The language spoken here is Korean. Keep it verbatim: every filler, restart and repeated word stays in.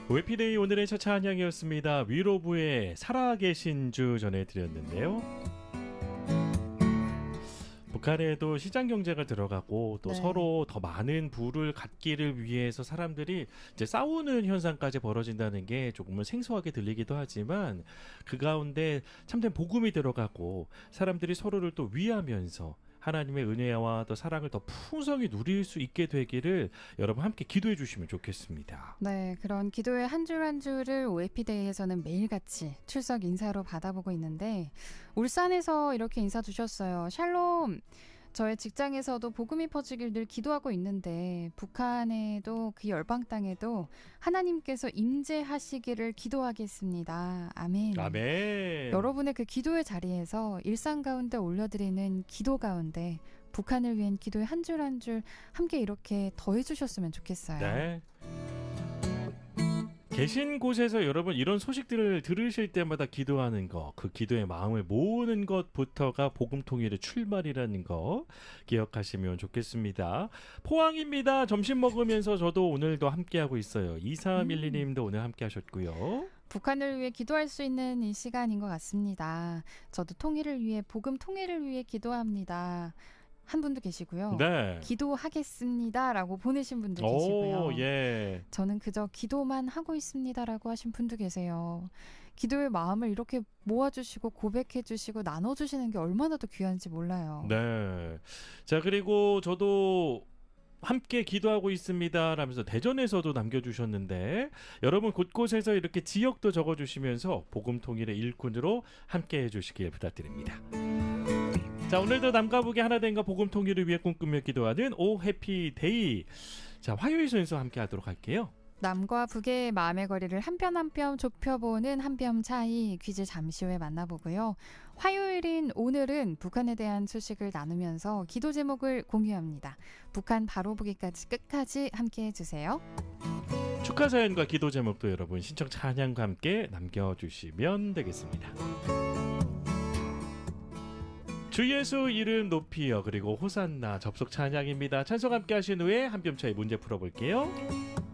오해피데이 오늘의 첫 찬양이었습니다. 위로부의 살아계신 주 전해드렸는데요. 북한에도 시장 경제가 들어가고 또 네. 서로 더 많은 부를 갖기를 위해서 사람들이 이제 싸우는 현상까지 벌어진다는 게 조금은 생소하게 들리기도 하지만 그 가운데 참된 복음이 들어가고 사람들이 서로를 또 위하면서 하나님의 은혜와 또 사랑을 더 풍성히 누릴 수 있게 되기를 여러분 함께 기도해 주시면 좋겠습니다. 네, 그런 기도의 한 줄 한 줄을 오에피데이에서는 매일같이 출석 인사로 받아보고 있는데 울산에서 이렇게 인사 주셨어요. 샬롬! 저의 직장에서도 복음이 퍼지길 늘 기도하고 있는데 북한에도 그 열방 땅에도 하나님께서 임재하시기를 기도하겠습니다. 아멘. 아멘. 여러분의 그 기도의 자리에서 일상 가운데 올려드리는 기도 가운데 북한을 위한 기도의 한 줄 한 줄 함께 이렇게 더해주셨으면 좋겠어요. 네. 계신 곳에서 여러분 이런 소식들을 들으실 때마다 기도하는 거, 그 기도의 마음을 모으는 것부터가 복음 통일의 출발이라는 거 기억하시면 좋겠습니다. 포항입니다. 점심 먹으면서 저도 오늘도 함께하고 있어요. 이삼일이 님도 오늘 함께 하셨고요. 북한을 위해 기도할 수 있는 이 시간인 것 같습니다. 저도 통일을 위해, 복음 통일을 위해 기도합니다. 한 분도 계시고요. 네. 기도하겠습니다라고 보내신 분도 계시고요. 오, 예. 저는 그저 기도만 하고 있습니다라고 하신 분도 계세요. 기도의 마음을 이렇게 모아주시고 고백해주시고 나눠주시는 게 얼마나 더 귀한지 몰라요. 네. 자, 그리고 저도 함께 기도하고 있습니다 라면서 대전에서도 남겨주셨는데 여러분 곳곳에서 이렇게 지역도 적어주시면서 복음통일의 일꾼으로 함께 해주시길 부탁드립니다. 자, 오늘도 남과 북의 하나 된 것 복음 통일을 위해 꿈꾸며 기도하는 오 해피데이. 자, 화요일 순서 함께 하도록 할게요. 남과 북의 마음의 거리를 한 뼘 한 뼘 좁혀보는 한 뼘 차이 퀴즈 잠시 후에 만나보고요. 화요일인 오늘은 북한에 대한 소식을 나누면서 기도 제목을 공유합니다. 북한 바로 보기까지 끝까지 함께해 주세요. 축하 사연과 기도 제목도 여러분 신청 찬양과 함께 남겨주시면 되겠습니다. 주 예수 이름 높이여 그리고 호산나 접속 찬양입니다. 찬송 함께 하신 후에 한 뼘 차이 문제 풀어볼게요.